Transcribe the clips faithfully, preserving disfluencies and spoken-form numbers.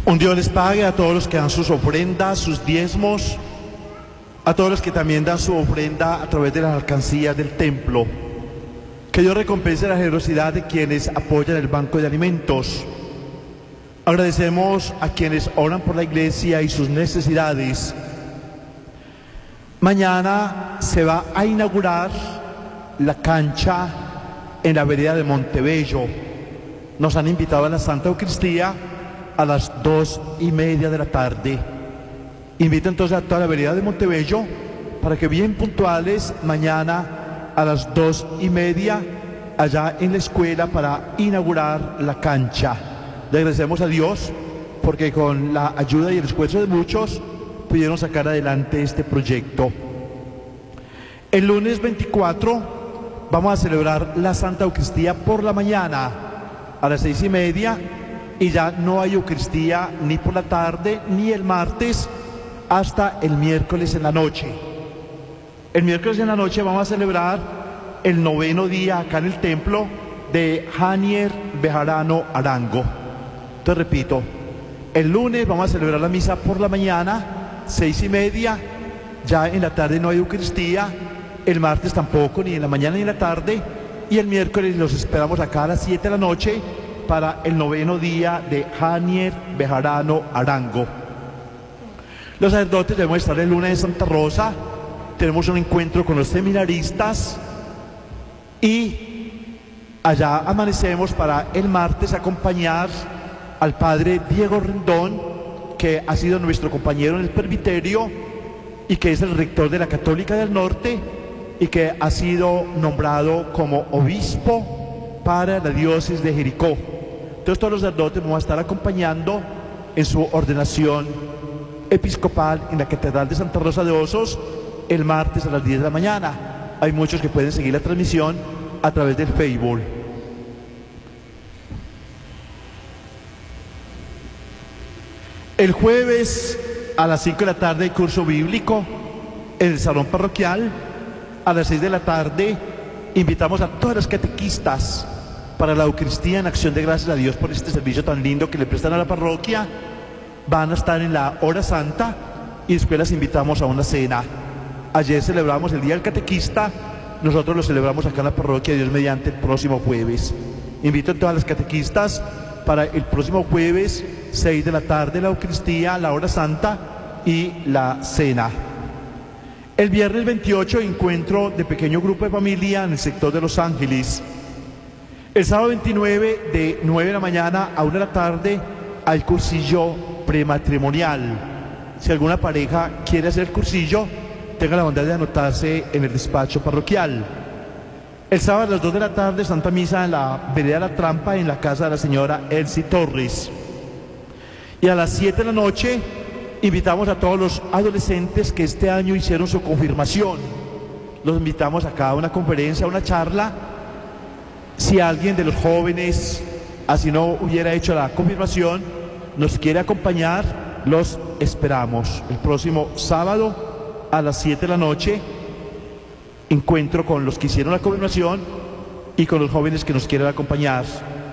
Un Dios les pague a todos los que dan sus ofrendas, sus diezmos, a todos los que también dan su ofrenda a través de las alcancías del templo. Que Dios recompense la generosidad de quienes apoyan el banco de alimentos. Agradecemos a quienes oran por la iglesia y sus necesidades. Mañana se va a inaugurar la cancha en la vereda de Montebello. Nos han invitado a la Santa Eucaristía a las dos y media de la tarde. Invito entonces a toda la vereda de Montebello para que bien puntuales mañana a las dos y media allá en la escuela para inaugurar la cancha. Le agradecemos a Dios porque con la ayuda y el esfuerzo de muchos pudieron sacar adelante este proyecto. El lunes veinticuatro vamos a celebrar la Santa Eucaristía por la mañana a las seis y media y ya no hay Eucaristía ni por la tarde ni el martes hasta el miércoles en la noche. El miércoles en la noche vamos a celebrar el noveno día acá en el templo de Janier Bejarano Arango. Entonces repito, el lunes vamos a celebrar la misa por la mañana, seis y media, ya en la tarde no hay Eucaristía, el martes tampoco, ni en la mañana ni en la tarde, y el miércoles los esperamos acá a las siete de la noche para el noveno día de Janier Bejarano Arango. Los sacerdotes debemos estar el lunes en Santa Rosa, tenemos un encuentro con los seminaristas y allá amanecemos para el martes acompañar al padre Diego Rendón, que ha sido nuestro compañero en el presbiterio y que es el rector de la Católica del Norte y que ha sido nombrado como obispo para la diócesis de Jericó. Entonces todos los sacerdotes vamos a estar acompañando en su ordenación episcopal en la Catedral de Santa Rosa de Osos el martes a las diez de la mañana. Hay muchos que pueden seguir la transmisión a través del Facebook. El jueves a las cinco de la tarde hay curso bíblico en el salón parroquial. A las seis de la tarde invitamos a todas las catequistas para la Eucaristía en acción de gracias a Dios por este servicio tan lindo que le prestan a la parroquia. Van a estar en la hora santa y después las invitamos a una cena. Ayer celebramos el Día del Catequista, nosotros lo celebramos acá en la parroquia, Dios mediante, el próximo jueves. Invito a todas las catequistas para el próximo jueves, seis de la tarde, la Eucaristía, la hora santa y la cena. El viernes veintiocho, encuentro de pequeño grupo de familia en el sector de Los Ángeles. El sábado veintinueve, de nueve de la mañana a una de la tarde, hay cursillo prematrimonial. Si alguna pareja quiere hacer el cursillo, tenga la bondad de anotarse en el despacho parroquial. El sábado a las dos de la tarde, Santa Misa en la vereda La Trampa, en la casa de la señora Elsie Torres. Y a las siete de la noche, invitamos a todos los adolescentes que este año hicieron su confirmación. Los invitamos acá a una conferencia, a una charla. Si alguien de los jóvenes, así no hubiera hecho la confirmación, nos quiere acompañar, los esperamos. El próximo sábado a las siete de la noche, encuentro con los que hicieron la confirmación y con los jóvenes que nos quieren acompañar.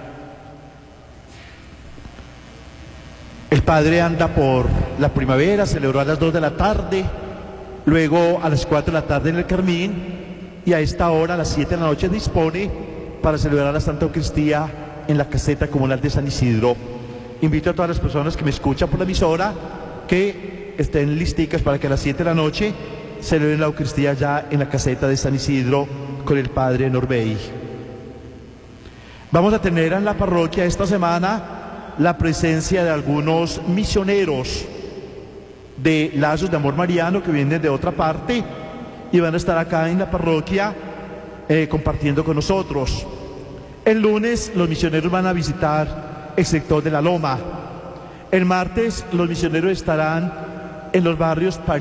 El padre anda por la primavera, celebró a las dos de la tarde, luego a las cuatro de la tarde en el Carmín y a esta hora, a las siete de la noche, dispone para celebrar la Santa Eucaristía en la caseta comunal de San Isidro. Invito a todas las personas que me escuchan por la emisora que estén listicas para que a las siete de la noche celebren la Eucaristía ya en la caseta de San Isidro con el padre Norbey. Vamos a tener en la parroquia esta semana la presencia de algunos misioneros de Lazos de Amor Mariano que vienen de otra parte y van a estar acá en la parroquia eh, compartiendo con nosotros. El lunes los misioneros van a visitar el sector de la Loma. El martes los misioneros estarán en los barrios